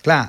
Clar,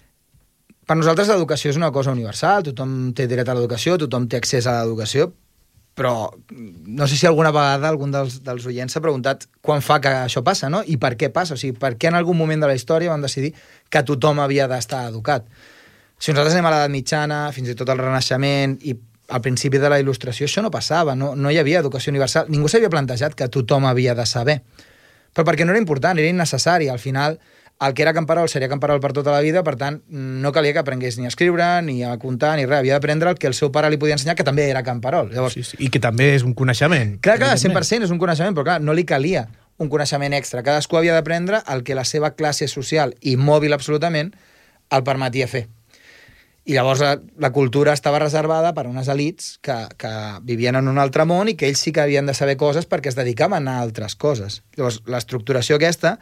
per nosaltres l'educació és una cosa universal, tothom té dret a l'educació, tothom té accés a l'educació, però no sé si alguna vegada algun dels oients s'ha preguntat quan fa que això passa, no? I per què passa? O sigui, per què en algun moment de la història van decidir que tothom havia d'estar educat? Si nosaltres anem a l'edat mitjana, fins i tot al Renaixement i al principi de la Il·lustració, això no passava, no hi havia educació universal, ningú s'havia plantejat que tothom havia de saber. Però perquè no era important, era innecessari. Al final, el que era camperol seria camperol per tota la vida, per tant, no calia que aprengués ni a escriure, ni a comptar, ni res. Havia d'aprendre el que el seu pare li podia ensenyar, que també era camperol. Llavors, sí. I que també és un coneixement. Clar, 100% és un coneixement, però clar, no li calia un coneixement extra. Cadascú havia d'aprendre el que la seva classe social i mòbil absolutament el permetia fer. I llavors la cultura estava reservada per a unes elits que vivien en un altre món i que ells sí que havien de saber coses perquè es dedicaven a altres coses. Llavors, l'estructuració aquesta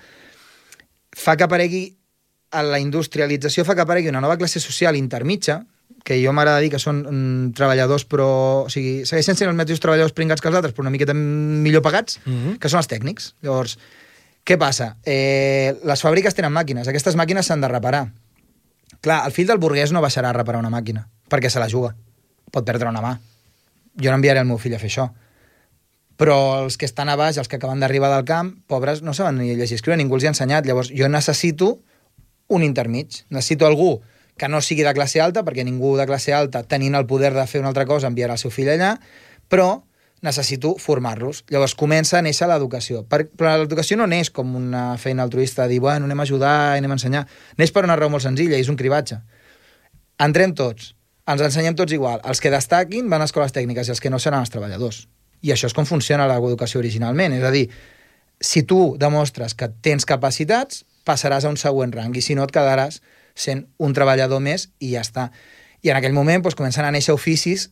fa que aparegui, la industrialització fa que aparegui una nova classe social intermitja, que jo m'agrada dir que són treballadors, però... O sigui, segueixen sent els mateixos treballadors pringats que els altres, però una miqueta millor pagats, que són els tècnics. Llavors, què passa? Les fàbriques tenen màquines, aquestes màquines s'han de reparar. Clar, el fill del burguès no baixarà a reparar una màquina, perquè se la juga. Pot perdre una mà. Jo no enviaré el meu fill a fer això. Però els que estan a baix, els que acaben d'arribar del camp, pobres, no saben ni llegir i escriure, ningú els hi ha ensenyat. Llavors, jo necessito un intermig. Necessito algú que no sigui de classe alta, perquè ningú de classe alta, tenint el poder de fer una altra cosa, enviarà el seu fill allà, però necessito formar-los. Llavors comença a néixer l'educació. Però l'educació no neix com una feina altruista, de dir, bueno, anem a ajudar, anem a ensenyar. Neix per una raó molt senzilla, i és un cribatge. Entrem tots, ens ensenyem tots igual. Els que destaquin van a escoles tècniques i els que no seran els treballadors. I això és com funciona l'educació originalment. És a dir, si tu demostres que tens capacitats, passaràs a un següent rang, i si no et quedaràs sent un treballador més i ja està. I en aquell moment comencen a néixer oficis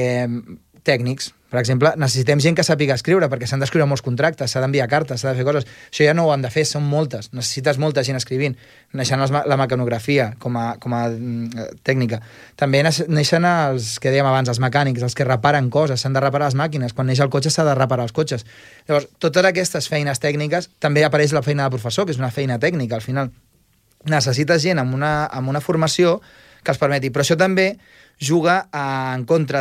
tècnics. Per exemple, necessitem gent que sàpiga escriure, perquè s'han d'escriure molts contractes, s'ha d'enviar cartes, s'ha de fer coses. Això ja no ho han de fer, són moltes. Necessites molta gent escrivint. Neixen la mecanografia com a tècnica. També neixen els que dèiem abans, els mecànics, els que reparen coses, s'han de reparar les màquines. Quan neix el cotxe s'ha de reparar els cotxes. Llavors, totes aquestes feines tècniques, també apareix la feina de professor, que és una feina tècnica, al final. Necessites gent amb una formació que els permeti. Però això també juga en contra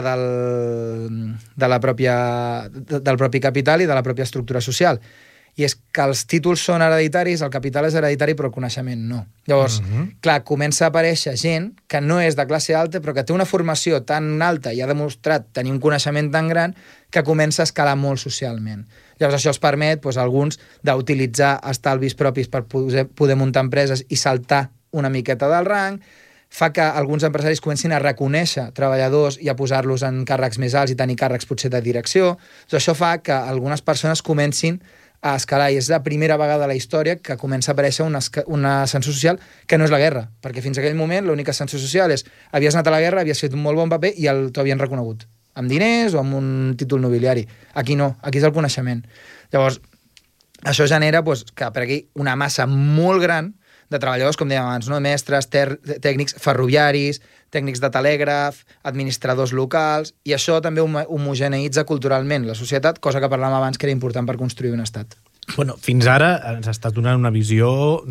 del propi capital i de la pròpia estructura social. I és que els títols són hereditaris, el capital és hereditari, però el coneixement no. Llavors, clar, comença a aparèixer gent que no és de classe alta, però que té una formació tan alta i ha demostrat tenir un coneixement tan gran que comença a escalar molt socialment. Llavors, això els permet, alguns, d'utilitzar estalvis propis per poder muntar empreses i saltar una miqueta del rang, fa que alguns empresaris comencin a reconèixer treballadors i a posar-los en càrrecs més alts i tenir càrrecs potser de direcció. Això fa que algunes persones comencin a escalar, i és la primera vegada a la història que comença a aparèixer un ascensor social que no és la guerra, perquè fins a aquell moment l'únic ascensor social és havies anat a la guerra, havies fet un molt bon paper i t'ho havien reconegut, amb diners o amb un títol nobiliari. Aquí no, aquí és el coneixement. Llavors, això genera que aparegui una massa molt gran de treballadors, com dèiem abans, no? Mestres, tècnics ferroviaris, tècnics de telègraf, administradors locals, i això també homogeneïtza culturalment la societat, cosa que parlàvem abans que era important per construir un estat. Bueno, fins ara ens ha estat donant una visió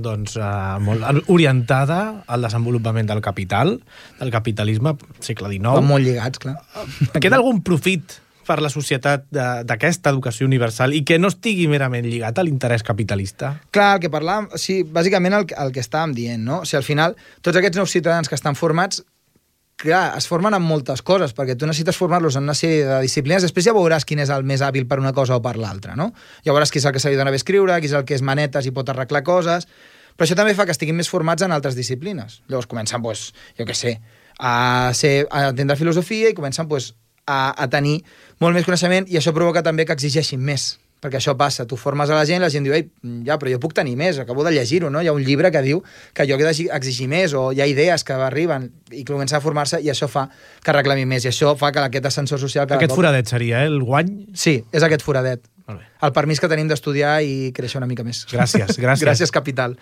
molt orientada al desenvolupament del capital, del capitalisme, segle XIX. Van molt lligats, clar. Queda algun profit per la societat d'aquesta educació universal i que no estigui merament lligat a l'interès capitalista? Clar, el que parlàvem, sí, bàsicament el que estàvem dient, no? O sigui, al final, tots aquests nous ciutadans que estan formats, clar, es formen en moltes coses, perquè tu necessites formar-los en una sèrie de disciplines, després ja veuràs quin és el més hàbil per una cosa o per l'altra, no? Ja veuràs qui és el que se li dona bé escriure, qui és el que és manetes i pot arreglar coses, però això també fa que estiguin més formats en altres disciplines. Llavors comencen, jo què sé, a entendre filosofia i comencen, a tenir molt més coneixement, i això provoca també que exigeixin més, perquè això passa, tu formes a la gent diu, ei, ja, però jo puc tenir més, acabo de llegir-ho, no? Hi ha un llibre que diu que jo he d'exigir més, o hi ha idees que arriben i comencen a formar-se, i això fa que reclamin més, i això fa que aquest ascensor social... Aquest foradet seria, el guany? Sí, és aquest foradet. El permís que tenim d'estudiar i créixer una mica més. Gràcies. Gràcies, capital.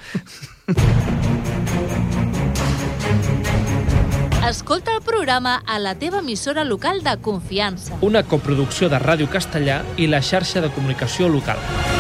Escolta el programa a la teva emissora local de confiança. Una coproducció de Ràdio Castellà i la xarxa de comunicació local.